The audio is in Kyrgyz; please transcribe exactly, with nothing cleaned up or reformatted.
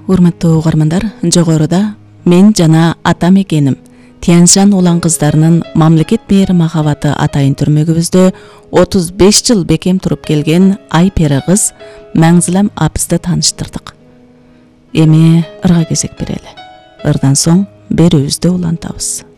Урматтуу угармандар, жогоруда мен жана атам экеним Тяньшан улан кыздарынын мамлекет мээри махабаты атайын түрмөгүбүздө отуз беш жыл бекем туруп келген Айпери кыз Маңзылам апызды тааныштырдык. Эми ырга кезек берели. Ырдан соң берүүбүздү улантабыз.